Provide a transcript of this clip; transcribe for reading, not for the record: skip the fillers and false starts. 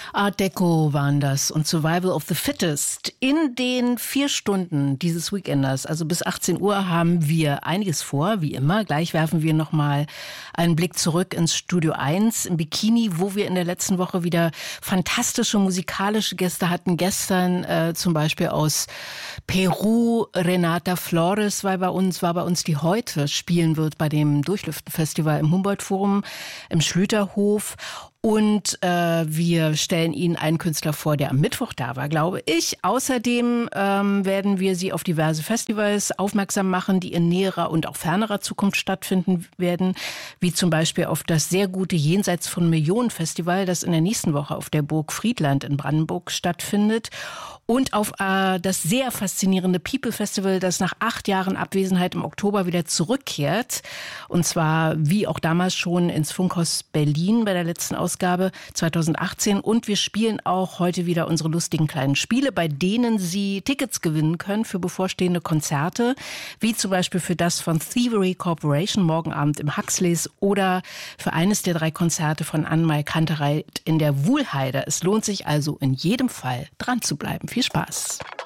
Art Deco waren das und Survival of the Fittest. In den 4 Stunden dieses Weekenders, also bis 18 Uhr, haben wir einiges vor, wie immer. Gleich werfen wir nochmal einen Blick zurück ins Studio 1 im Bikini, wo wir in der letzten Woche wieder fantastische musikalische Gäste hatten. Gestern zum Beispiel aus Peru Renata Flores war bei uns, die heute spielen wird bei dem Durchlüften-Festival im Humboldt-Forum im Schlüterhof. Und wir stellen Ihnen einen Künstler vor, der am Mittwoch da war, glaube ich. Außerdem werden wir Sie auf diverse Festivals aufmerksam machen, die in näherer und auch fernerer Zukunft stattfinden werden. Wie zum Beispiel auf das sehr gute Jenseits von Millionen Festival, das in der nächsten Woche auf der Burg Friedland in Brandenburg stattfindet. Und auf das sehr faszinierende People Festival, das nach 8 Jahren Abwesenheit im Oktober wieder zurückkehrt. Und zwar, wie auch damals schon, ins Funkhaus Berlin bei der letzten Ausgabe 2018. Und wir spielen auch heute wieder unsere lustigen kleinen Spiele, bei denen Sie Tickets gewinnen können für bevorstehende Konzerte, wie zum Beispiel für das von Thievery Corporation morgen Abend im Huxleys oder für eines der 3 Konzerte von Anne-Mai Kantereit in der Wuhlheide. Es lohnt sich also in jedem Fall, dran zu bleiben. Viel Spaß.